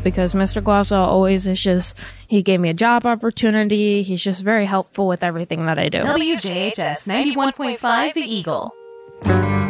because Mr. Glassell always is just, he gave me a job opportunity. He's just very helpful with everything that I do. WJHS 91.5 The Eagle.